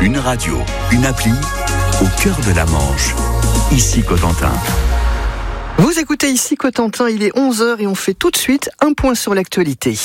Une radio, une appli, au cœur de la Manche. Ici Cotentin. Vous écoutez Ici Cotentin, il est 11h et on fait tout de suite un point sur l'actualité.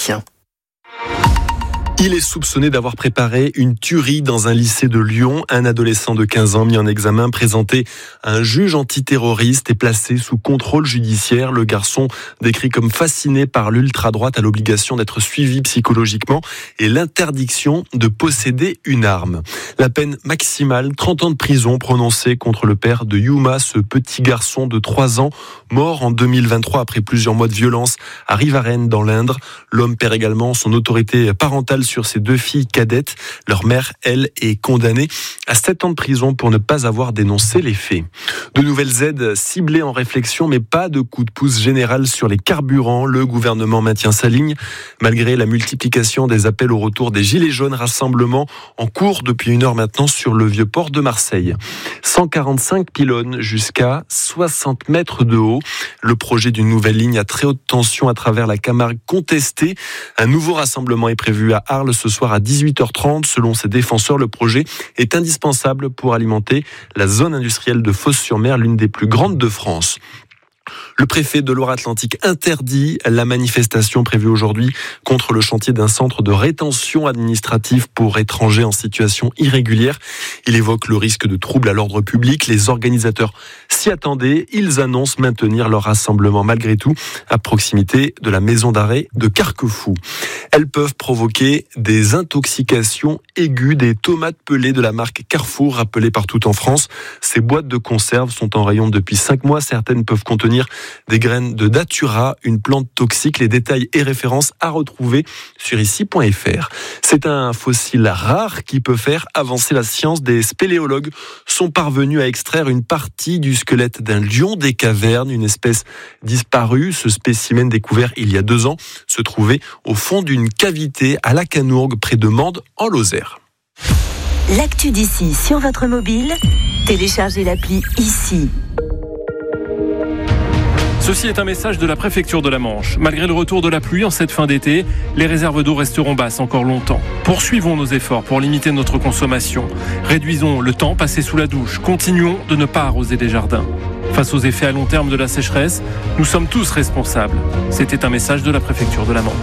Il est soupçonné d'avoir préparé une tuerie dans un lycée de Lyon. Un adolescent de 15 ans mis en examen, présenté à un juge antiterroriste et placé sous contrôle judiciaire. Le garçon, décrit comme fasciné par l'ultra-droite, a l'obligation d'être suivi psychologiquement et l'interdiction de posséder une arme. La peine maximale, 30 ans de prison prononcée contre le père de Yuma, ce petit garçon de 3 ans, mort en 2023 après plusieurs mois de violence à Rivarennes dans l'Indre. L'homme perd également son autorité parentale sur ses 2 filles cadettes. Leur mère, elle, est condamnée à 7 ans de prison pour ne pas avoir dénoncé les faits. De nouvelles aides ciblées en réflexion, mais pas de coup de pouce général sur les carburants. Le gouvernement maintient sa ligne, malgré la multiplication des appels au retour des Gilets jaunes, rassemblement en cours depuis 1 heure maintenant sur le vieux port de Marseille. 145 pylônes jusqu'à 60 mètres de haut. Le projet d'une nouvelle ligne à très haute tension à travers la Camargue contesté. Un nouveau rassemblement est prévu à Arles ce soir à 18h30. Selon ses défenseurs, le projet est indispensable pour alimenter la zone industrielle de Fos-sur-Mer, l'une des plus grandes de France. Le préfet de Loire-Atlantique interdit la manifestation prévue aujourd'hui contre le chantier d'un centre de rétention administrative pour étrangers en situation irrégulière. Il évoque le risque de troubles à l'ordre public. Les organisateurs s'y attendaient. Ils annoncent maintenir leur rassemblement malgré tout à proximité de la maison d'arrêt de Carquefou. Elles peuvent provoquer des intoxications aiguës. Des tomates pelées de la marque Carrefour, rappelées partout en France. Ces boîtes de conserve sont en rayon depuis 5 mois. Certaines peuvent contenir des graines de datura, une plante toxique. Les détails et références à retrouver sur ici.fr. C'est un fossile rare qui peut faire avancer la science. Des spéléologues sont parvenus à extraire une partie du squelette d'un lion des cavernes, une espèce disparue. Ce spécimen découvert il y a 2 ans se trouvait au fond d'une cavité à la Canourgue, près de Mende, en Lozère. L'actu d'ici sur votre mobile, téléchargez l'appli Ici. Ceci est un message de la préfecture de la Manche. Malgré le retour de la pluie en cette fin d'été, les réserves d'eau resteront basses encore longtemps. Poursuivons nos efforts pour limiter notre consommation. Réduisons le temps passé sous la douche. Continuons de ne pas arroser des jardins. Face aux effets à long terme de la sécheresse, nous sommes tous responsables. C'était un message de la préfecture de la Manche.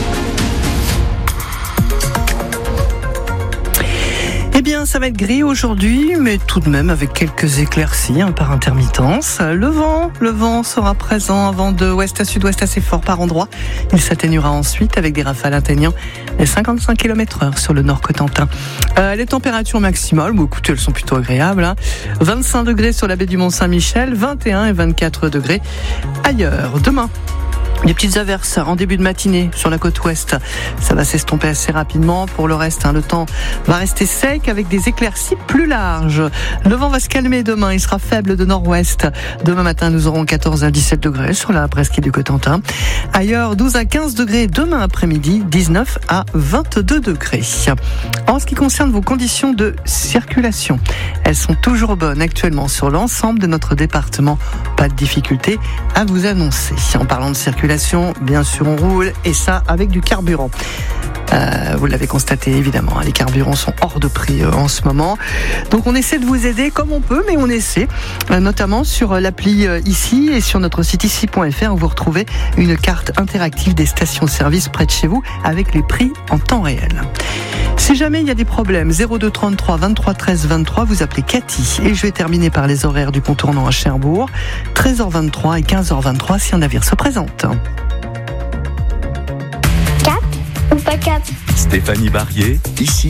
Eh bien, ça va être gris aujourd'hui, mais tout de même avec quelques éclaircies par intermittence. Le vent sera présent avant de ouest à sud-ouest assez fort par endroits. Il s'atténuera ensuite avec des rafales atteignant les 55 km/h sur le nord Cotentin. Les températures maximales, écoutez, elles sont plutôt agréables. 25 degrés sur la baie du Mont-Saint-Michel, 21 et 24 degrés ailleurs. Demain, des petites averses en début de matinée sur la côte ouest. Ça va s'estomper assez rapidement. Pour le reste, le temps va rester sec avec des éclaircies plus larges. Le vent va se calmer demain. Il sera faible de nord-ouest. Demain matin, nous aurons 14 à 17 degrés sur la presqu'île du Cotentin. Ailleurs, 12 à 15 degrés demain après-midi, 19 à 22 degrés. En ce qui concerne vos conditions de circulation, elles sont toujours bonnes actuellement sur l'ensemble de notre département. Pas de difficulté à vous annoncer. En parlant de circulation, bien sûr, on roule, et ça avec du carburant. Vous l'avez constaté évidemment, les carburants sont hors de prix en ce moment. Donc on essaie de vous aider comme on peut, mais on essaie, notamment sur l'appli Ici et sur notre site ici.fr où vous retrouvez une carte interactive des stations-service près de chez vous avec les prix en temps réel. Si jamais il y a des problèmes, 02 33 23 13 23, vous appelez Cathy. Et je vais terminer par les horaires du contournant à Cherbourg, 13h23 et 15h23 si un navire se présente. Cap ou pas cap ? Stéphanie Barrier, ici